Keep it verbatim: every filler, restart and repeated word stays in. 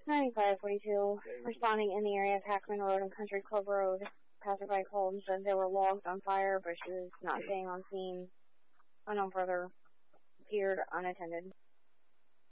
ninety-five forty-two, responding in the area of Hackman Road and Country Club Road. Passerby called and said they were logged on fire, but she was not staying on scene. Unknown further appeared unattended.